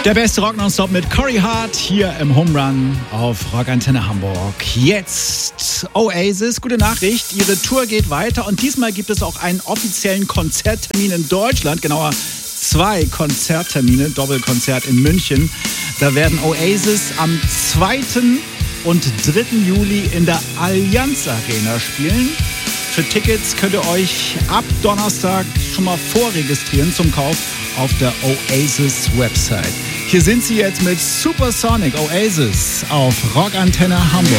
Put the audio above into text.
Der beste Rock nonstop mit Corey Hart hier im Home Run auf Rockantenne Hamburg. Jetzt Oasis, gute Nachricht, ihre Tour geht weiter und diesmal gibt es auch einen offiziellen Konzerttermin in Deutschland, genauer 2 Konzerttermine, Doppelkonzert in München. Da werden Oasis am 2. und 3. Juli in der Allianz Arena spielen. Für Tickets könnt ihr euch ab Donnerstag schon mal vorregistrieren zum Kauf auf der Oasis Website. Hier sind sie jetzt mit Supersonic Oasis auf Rockantenne Hamburg.